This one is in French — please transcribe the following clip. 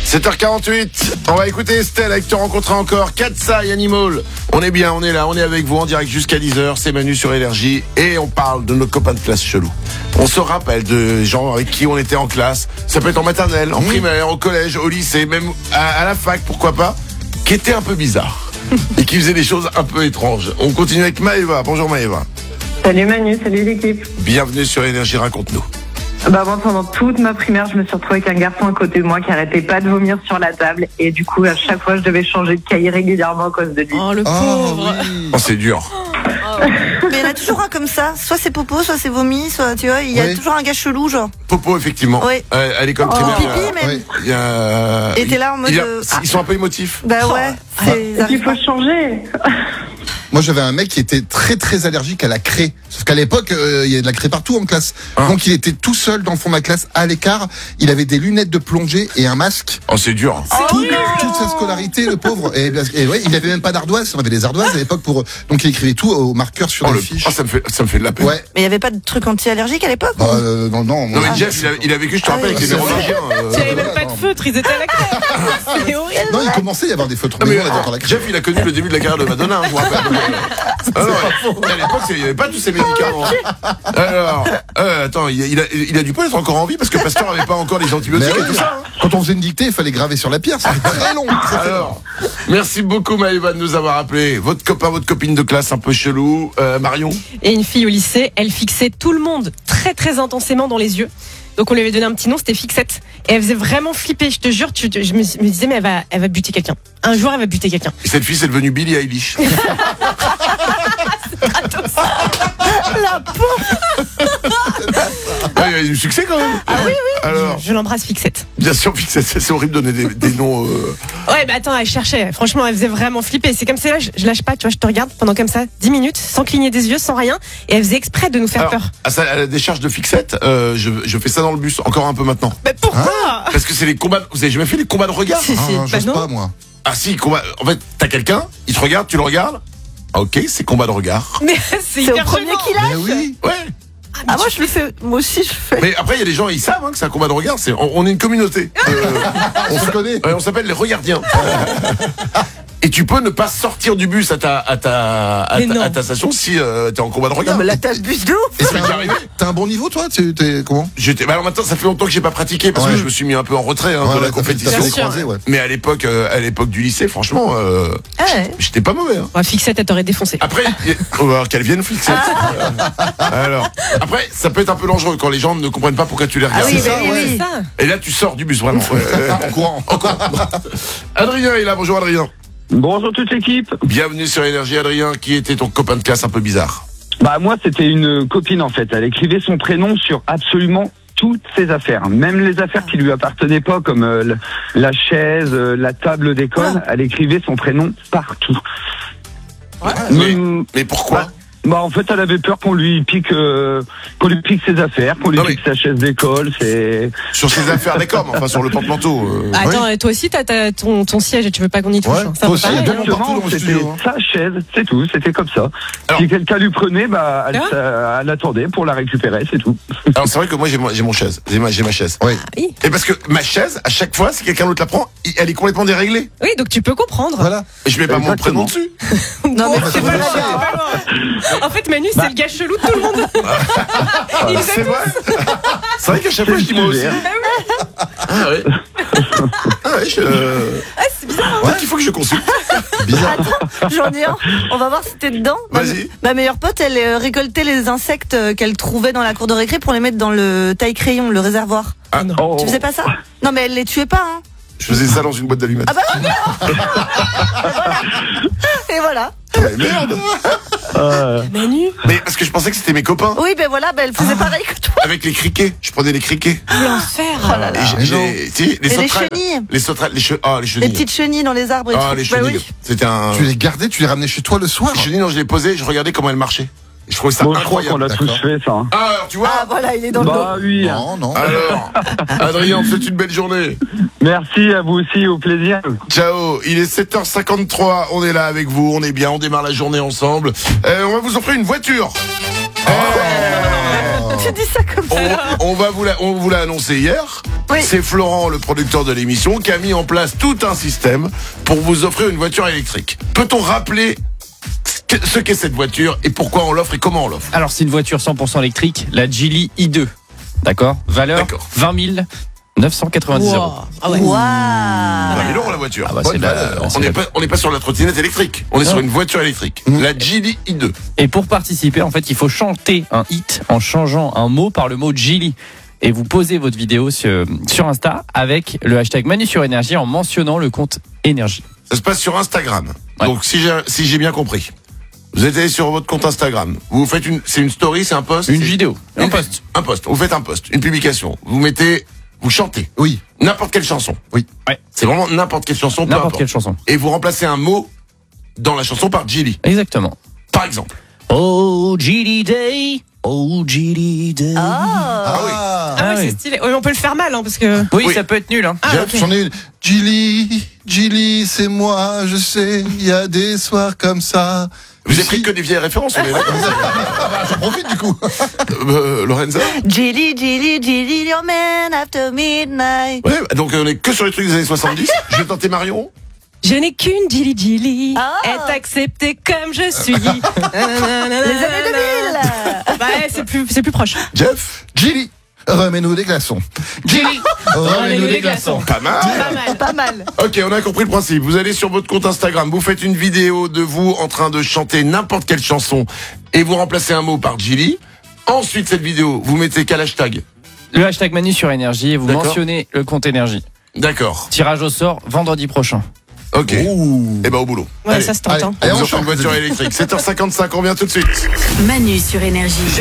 7h48, on va écouter Estelle avec Te rencontrer encore. Katsai Animal. On est bien, on est là, on est avec vous en direct jusqu'à 10h. C'est Manu sur Énergie et on parle de nos copains de classe chelous. On se rappelle de gens avec qui on était en classe. Ça peut être en maternelle, en primaire, au collège, au lycée, même à la fac, pourquoi pas, qui étaient un peu bizarres et qui faisaient des choses un peu étranges. On continue avec Maëva. Bonjour Maëva. Salut Manu, salut l'équipe. Bienvenue sur Énergie, raconte-nous. Moi, pendant toute ma primaire, je me suis retrouvée avec un garçon à côté de moi qui arrêtait pas de vomir sur la table. Et du coup, à chaque fois, je devais changer de cahier régulièrement à cause de lui. Oh, le pauvre. Oui. Oh, c'est dur. Mais il y en a toujours un comme ça. Soit c'est Popo, soit c'est vomi, soit tu vois, il y a toujours un gars chelou, genre. Popo, effectivement. Oui. À l'école Pipi primaire. même. Il y a... Et t'es là en mode. Ils sont un peu émotifs. Bah ouais. Il faut changer. Moi, j'avais un mec qui était très très allergique à la craie. Sauf qu'à l'époque, il y avait de la craie partout en classe. Donc il était tout seul dans le fond de la classe, à l'écart. Il avait des lunettes de plongée et un masque. Oh, c'est dur. Toute sa scolarité, le pauvre. Et ouais, il avait même pas d'ardoise. On avait des ardoises à l'époque pour. Donc il écrivait tout au marqueur sur les fiches. Oh, ça me fait de la peine. Ouais. Mais il y avait pas de truc anti-allergique à l'époque. Non. Non, mais Jeff, il a vécu, je te rappelle, avec les mérovingiens. Tu n'avais même pas de feutre, ils étaient à la crème. C'est horrible. Non, il commençait à y avoir des feutres. Non, mais, la craie. Jeff, il a connu le début de la carrière de Madonna, je vous rappelle. À l'époque, il n'y avait pas tous ces médicaments. Alors, attends, il a dû pas être encore en vie parce que Pasteur n'avait pas encore les antibiotiques et tout ça. Quand on faisait une dictée, il fallait graver sur la pierre. C'était très long. Alors, merci beaucoup Maëva de nous avoir appelé. Votre copain, votre copine de classe un peu chelou, Marion. Et une fille au lycée, elle fixait tout le monde très très intensément dans les yeux. Donc on lui avait donné un petit nom, c'était Fixette. Et elle faisait vraiment flipper, je te jure. Je me disais, mais elle va buter quelqu'un. Un jour, elle va buter quelqu'un. Et cette fille, c'est devenue Billie Eilish. La pauvre. Il y a eu du succès quand même. Ah oui. Alors, Je l'embrasse, Fixette. bien sûr, Fixette, c'est horrible de donner des noms. Ouais, bah attends, elle cherchait. Franchement, elle faisait vraiment flipper. C'est comme ça, là, je lâche pas, tu vois, je te regarde pendant comme ça, 10 minutes, sans cligner des yeux, sans rien. Et elle faisait exprès de nous faire peur. À la décharge de Fixette, je fais ça dans le bus, encore un peu maintenant. Mais pourquoi Parce que c'est les combats. Vous avez jamais fait les combats de regard? Si. Je sais non. pas, moi. Ah si, combat. En fait, t'as quelqu'un, il te regarde, tu le regardes. Ah, ok, c'est combat de regard. Mais c'est C'est hyper au premier gênant. qu'il lâche. Mais oui. Ouais. Ah moi je le fais. Moi aussi je le fais. Mais après, il y a des gens, ils savent que c'est un combat de regard. On est une communauté. On se connaît. On s'appelle les regardiens. Et tu peux ne pas sortir du bus à ta station si t'es en combat de regard. Non mais là t'as le bus d'eau. Et ça m'est déjà arrivé. T'as un bon niveau, toi? T'es comment? Alors maintenant, ça fait longtemps que j'ai pas pratiqué parce que je me suis mis un peu en retrait de la compétition. T'as fait des sûr. croisés, ouais. Mais à l'époque du lycée, franchement, Ouais. j'étais pas mauvais. Ouais, Fixette, elle t'aurait défoncé. Après, on va voir qu'elle vienne fixer. Alors, après, ça peut être un peu dangereux quand les gens ne comprennent pas pourquoi tu les regardes. Ah oui, C'est ça, oui, ouais. oui. Ça. Et là, tu sors du bus, vraiment. En courant. Adrien est là, bonjour Adrien. Bonjour toute l'équipe. Bienvenue sur Énergie, Adrien, qui était ton copain de classe un peu bizarre. Moi c'était une copine en fait. Elle écrivait son prénom sur absolument toutes ses affaires, même les affaires qui lui appartenaient pas, comme la chaise, la table d'école. Elle écrivait son prénom partout. Mais pourquoi? En fait, elle avait peur qu'on lui pique ses affaires, qu'on lui pique sa chaise d'école. C'est Sur ses affaires d'école, enfin sur le porte-manteau. Attends, toi aussi, t'as ton siège et tu veux pas qu'on y touche. Ouais, C'est un toi peu aussi, pareil, évidemment. hein. Partout dans le c'était studio, hein. sa chaise, c'est tout. C'était comme ça. Alors- Si quelqu'un lui prenait, elle attendait pour la récupérer, c'est tout. Alors c'est vrai que moi j'ai mon chaise, j'ai ma chaise. Oui. Oui. Et parce que ma chaise, à chaque fois, si quelqu'un d'autre la prend, elle est complètement déréglée. Oui, donc tu peux comprendre. Voilà. Et je mets pas mon prénom Exactement. dessus. Non mais C'est pas grave. En fait, Manu, c'est le gars chelou de tout le monde. Il les a C'est tous. vrai. C'est vrai qu'à chaque fois je dis moi aussi. Ah ouais. Ah ouais, C'est bizarre. peut-être qu'il faut que je consulte. Bizarre. j'en ai un. On va voir si t'es dedans. Vas-y. Ma meilleure pote, elle récoltait les insectes qu'elle trouvait dans la cour de récré pour les mettre dans le taille-crayon, le réservoir. Ah non. Oh. Tu faisais pas ça? Non mais elle les tuait pas hein. Je faisais ça dans une boîte d'allumettes. Ah bah Et voilà. Ouais, merde. Manu, Mais parce que je pensais que c'était mes copains. Oui ben voilà, elle faisait pareil que toi. Avec les criquets. Je prenais les criquets. l'enfer. Et tu sais, les Et les sauterelles. chenilles. Les sauterelles, les Les chenilles. petites chenilles dans les arbres et Ah, tout. les Bah chenilles. oui. C'était un. Tu les gardais, tu les ramenais chez toi le soir? Les chenilles, non, je les posais, je regardais comment elles marchaient. Et je trouvais ça Je crois qu'on incroyable. l'a tous d'accord. fait, ça. Ah, alors, tu vois. Ah voilà, il est dans le dos. Oui. Non. Alors, Adrien, c'est une belle journée. Merci à vous aussi, au plaisir. Ciao, il est 7h53, on est là avec vous, on est bien, on démarre la journée ensemble. On va vous offrir une voiture. Tu dis ça comme ça. On vous l'a annoncé hier. Oui. C'est Florent, le producteur de l'émission, qui a mis en place tout un système pour vous offrir une voiture électrique. Peut-on rappeler ce qu'est cette voiture et pourquoi on l'offre et comment on l'offre? Alors, c'est une voiture 100% électrique, la Geely i2. D'accord? Valeur D'accord. 20 990 euros. Ah ouais. Waouh. 20 000 € la voiture. Ah bah, Bonne c'est la- valeur. c'est On n'est la- pas, on n'est pas sur la trottinette électrique. On est sur une voiture électrique. La Geely i2. Et pour participer, en fait, il faut chanter un hit en changeant un mot par le mot Geely. Et vous posez votre vidéo sur Insta avec le hashtag Manu sur Énergie en mentionnant le compte Énergie. Ça se passe sur Instagram. Ouais. Donc, si j'ai bien compris, vous êtes allé sur votre compte Instagram. Vous faites c'est une story, c'est un post? Une vidéo, un Une- post. Un post. Vous faites un post, une publication. Vous chantez. Oui. N'importe quelle chanson. Oui. Ouais. C'est vraiment n'importe quelle chanson, peu N'importe importe. quelle chanson. Et vous remplacez un mot dans la chanson par Geely. Exactement. Par exemple. Oh, Geely Day. Oh, Geely Day. Ah oui. Ah ouais, Ah oui. c'est stylé. Ouais, mais on peut le faire mal, hein, parce que. Oui, Oui. ça peut être nul. Hein. Ah, Jeff, ok. j'en ai une. Gilly, c'est moi, je sais, il y a des soirs comme ça. Vous avez pris que des vieilles références, on est là. J'en profite du coup. Lorenza? Jilly, Jilly, Jilly, your man after midnight. Ouais, donc on est que sur les trucs des années 70. Je vais tenter Marion. Je n'ai qu'une Gilly. Ah. Être acceptée comme je suis. Les Les années 2000. Ouais, c'est plus proche. Jeff? Gilly, remets-nous des glaçons. Gilly, remets-nous des glaçons. Pas mal. Pas mal. Pas mal. Ok, on a compris le principe. Vous allez sur votre compte Instagram, vous faites une vidéo de vous en train de chanter n'importe quelle chanson et vous remplacez un mot par Geely. Ensuite, cette vidéo, vous mettez quel hashtag? Le hashtag Manu sur Énergie et vous D'accord. mentionnez le compte Énergie. D'accord. Tirage au sort vendredi prochain. Ok. Ouh. Et ben au boulot. Ouais, Allez, ça se tente. Allez, hein. on allez, vous on offre une chante. voiture électrique. 7h55, on revient tout de suite. Manu sur Énergie.